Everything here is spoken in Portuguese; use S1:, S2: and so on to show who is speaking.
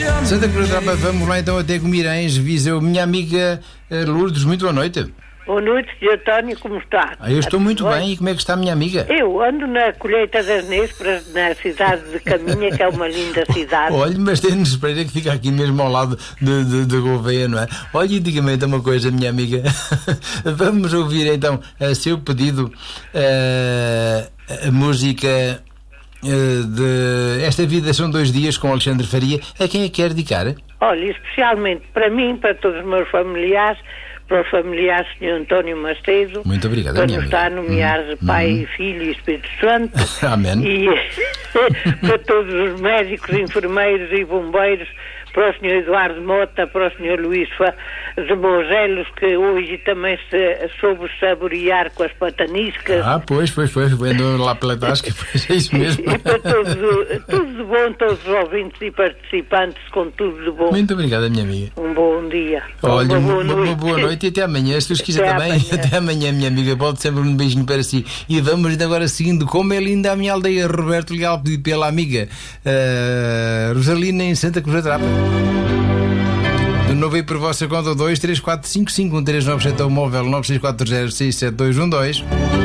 S1: Santa Cruz da Trapa, vamos lá então até Guimarães, Viseu. Minha amiga Lourdes, muito boa noite.
S2: Boa noite, Sr. António, como está?
S1: Eu estou muito bem, e como é que está a minha amiga?
S2: Eu ando na colheita das nésperas, na cidade de Caminha, que é uma linda cidade.
S1: Olha, mas tem-nos Espera que fica aqui mesmo ao lado de Gouveia, não é? Olha, e diga-me então uma coisa, minha amiga. Vamos ouvir então a seu pedido a música de Esta Vida São 2 Dias com Alexandre Faria. A quem é que quer dedicar?
S2: Olha, especialmente para mim, para todos os meus familiares, para o familiar Sr. António Macedo.
S1: Muito obrigado,
S2: para
S1: minha
S2: nos
S1: amiga.
S2: estar a nomear Pai, Filho e Espírito Santo.
S1: Amém.
S2: E para todos os médicos, enfermeiros e bombeiros, para o Sr. Eduardo Mota, para o Sr. Luís de Mogelos, que hoje também se soube saborear com as pataniscas.
S1: Pois, vendo lá pela tasca, pois é isso mesmo.
S2: E para tudo de bom, todos os ouvintes e participantes, com tudo de bom.
S1: Muito obrigado, minha amiga.
S2: Um bom dia.
S1: Olha, uma boa noite e até amanhã. Se Deus quiser também, até amanhã, minha amiga. Pode sempre um beijinho para si. E vamos agora seguindo. Como é linda a minha aldeia, Roberto Leal, pedido pela amiga Rosalina em Santa Cruz da Trapa. De novo aí por vossa conta, 234551397 ou móvel 96406712.